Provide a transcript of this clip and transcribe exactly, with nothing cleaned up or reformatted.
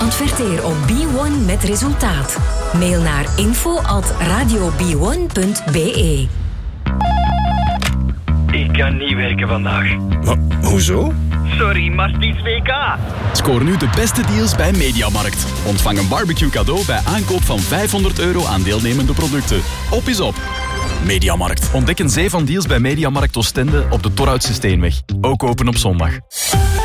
Adverteer op B one met resultaat. Mail naar info at radio b one punt b e. Ik kan niet werken vandaag. Maar, hoezo? Sorry, maar het is W K. Scoor nu de beste deals bij Mediamarkt. Ontvang een barbecue cadeau bij aankoop van vijfhonderd euro aan deelnemende producten. Op is op. Mediamarkt. Ontdek een zee van deals bij Mediamarkt Oostende op de Torhoutse Steenweg. Ook open op zondag.